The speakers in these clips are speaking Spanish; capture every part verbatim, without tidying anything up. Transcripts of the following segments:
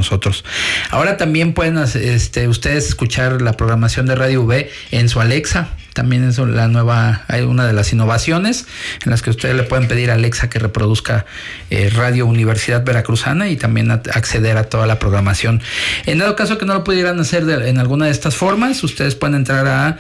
nosotros. Ahora también pueden este, ustedes escuchar la programación de Radio V en su Alexa. También es la nueva, hay una de las innovaciones en las que ustedes le pueden pedir a Alexa que reproduzca eh, Radio Universidad Veracruzana y también a, acceder a toda la programación. En dado caso que no lo pudieran hacer de, en alguna de estas formas, ustedes pueden entrar a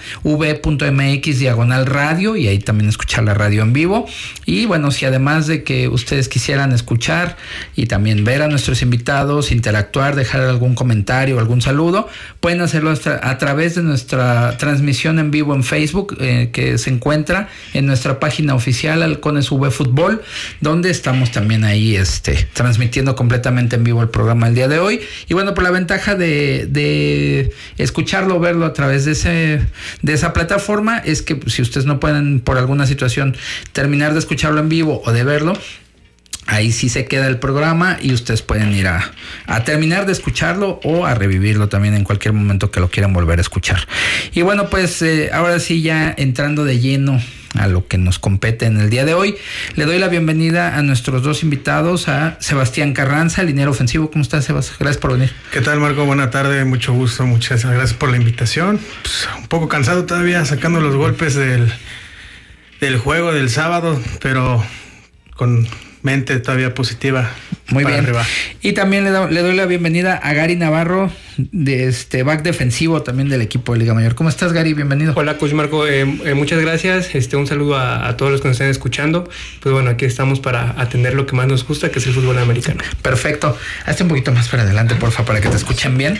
v.mx diagonal radio y ahí también escuchar la radio en vivo. Y bueno, si además de que ustedes quisieran escuchar y también ver a nuestros invitados, interactuar, dejar algún comentario, algún saludo, pueden hacerlo hasta a través de nuestra transmisión en vivo en Facebook. Facebook, eh, que se encuentra en nuestra página oficial Halcones V Fútbol, donde estamos también ahí este, transmitiendo completamente en vivo el programa el día de hoy. Y bueno, por la ventaja de, de escucharlo, verlo a través de, ese, de esa plataforma, es que si ustedes no pueden por alguna situación terminar de escucharlo en vivo o de verlo, ahí sí se queda el programa y ustedes pueden ir a, a terminar de escucharlo o a revivirlo también en cualquier momento que lo quieran volver a escuchar. Y bueno, pues eh, ahora sí, ya entrando de lleno a lo que nos compete en el día de hoy, le doy la bienvenida a nuestros dos invitados, a Sebastián Carranza, liniero ofensivo. ¿Cómo estás, Sebas? Gracias por venir. ¿Qué tal, Marco? Buena tarde, mucho gusto, muchas gracias por la invitación. Pues, un poco cansado todavía, sacando los golpes del, del juego del sábado, pero con mente todavía positiva. Muy bien. Arriba. Y también le, do, le doy la bienvenida a Gary Navarro, de este back defensivo también del equipo de Liga Mayor. ¿Cómo estás, Gary? Bienvenido. Hola, coach Marco. Eh, eh, muchas gracias. Este, un saludo a, a todos los que nos están escuchando. Pues bueno, aquí estamos para atender lo que más nos gusta, que es el fútbol americano. Perfecto. Hazte un poquito más para adelante, porfa, para que te escuchen bien.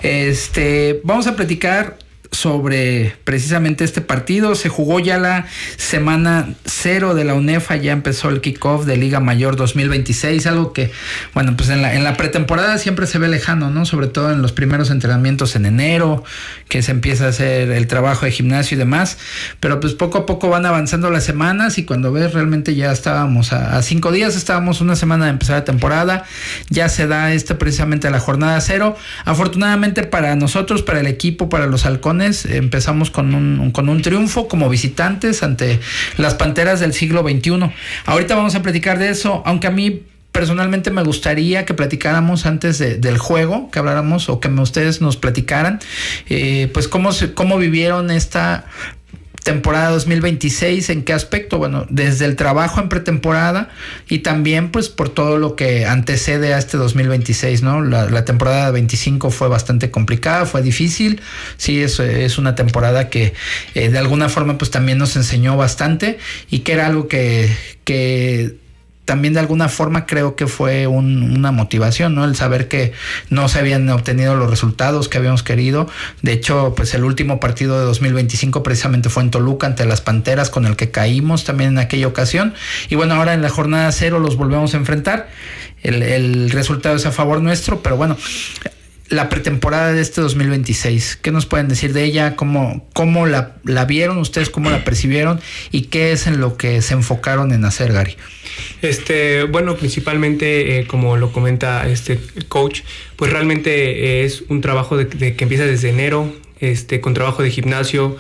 Este, vamos a platicar sobre precisamente este partido. Se jugó ya la semana cero de la UNEFA, ya empezó el kickoff de Liga Mayor dos mil veintiséis, algo que, bueno, pues en la, en la pretemporada siempre se ve lejano, ¿no? Sobre todo en los primeros entrenamientos en enero, que se empieza a hacer el trabajo de gimnasio y demás, pero pues poco a poco van avanzando las semanas y cuando ves realmente ya estábamos a, a cinco días, estábamos una semana de empezar la temporada, ya se da este precisamente la jornada cero. Afortunadamente para nosotros, para el equipo, para los halcones, empezamos con un, con un triunfo como visitantes ante las Panteras del siglo veintiuno. Ahorita vamos a platicar de eso, aunque a mí personalmente me gustaría que platicáramos antes de, del juego, que habláramos o que ustedes nos platicaran, eh, pues cómo, cómo vivieron esta temporada dos mil veintiséis, ¿en qué aspecto? Bueno, desde el trabajo en pretemporada y también pues por todo lo que antecede a este dos mil veintiséis, ¿no? La, la temporada veinticinco fue bastante complicada, fue difícil, sí, es, es una temporada que eh, de alguna forma pues también nos enseñó bastante y que era algo que, que también de alguna forma creo que fue un, una motivación, ¿no? El saber que no se habían obtenido los resultados que habíamos querido. De hecho, pues el último partido de dos mil veinticinco precisamente fue en Toluca ante las Panteras, con el que caímos también en aquella ocasión. Y bueno, ahora en la jornada cero los volvemos a enfrentar. El, el resultado es a favor nuestro, pero bueno, la pretemporada de este dos mil veintiséis, ¿qué nos pueden decir de ella? ¿Cómo, cómo la, la vieron ustedes? ¿Cómo la percibieron? ¿Y qué es en lo que se enfocaron en hacer, Gary? Este, bueno, principalmente, eh, como lo comenta este coach, pues realmente es un trabajo de, de que empieza desde enero, este, con trabajo de gimnasio.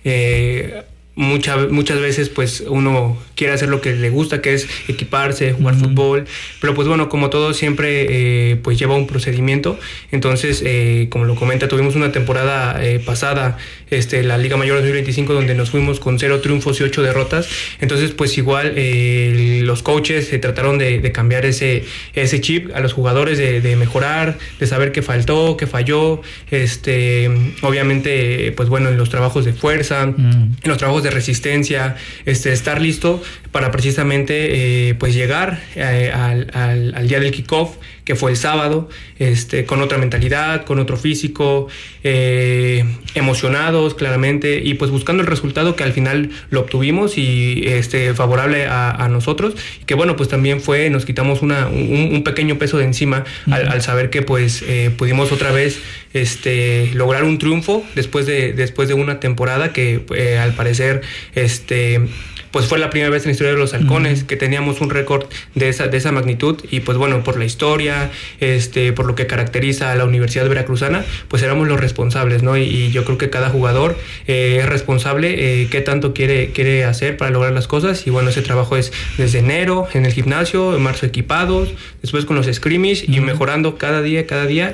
Eh, mucha, muchas veces pues uno quiere hacer lo que le gusta, que es equiparse, jugar uh-huh. fútbol, pero pues bueno, como todo siempre eh, pues lleva un procedimiento. Entonces, eh, como lo comenta, tuvimos una temporada eh, pasada, este, la Liga Mayor dos mil veinticinco, donde nos fuimos con cero triunfos y ocho derrotas. Entonces, pues igual eh, los coaches se trataron de, de cambiar ese, ese chip a los jugadores, de, de mejorar, de saber qué faltó, qué falló, este, obviamente, pues bueno, en los trabajos de fuerza, uh-huh. en los trabajos de resistencia, este, estar listo para precisamente eh, pues llegar eh, al, al, al día del kickoff, que fue el sábado, este, con otra mentalidad, con otro físico, eh, emocionados claramente, y pues buscando el resultado que al final lo obtuvimos y este, favorable a, a nosotros, que bueno, pues también fue, nos quitamos una, un, un pequeño peso de encima uh-huh. al, al saber que pues eh, pudimos otra vez este, lograr un triunfo después de, después de una temporada que eh, al parecer este pues fue la primera vez en la historia de los halcones uh-huh. que teníamos un récord de esa, de esa magnitud, y pues bueno, por la historia, este, por lo que caracteriza a la Universidad Veracruzana, pues éramos los responsables, ¿no? Y, y yo creo que cada jugador eh, es responsable, eh, qué tanto quiere, quiere hacer para lograr las cosas, y bueno, ese trabajo es desde enero en el gimnasio, en marzo equipados, después con los scrimmage uh-huh. y mejorando cada día, cada día,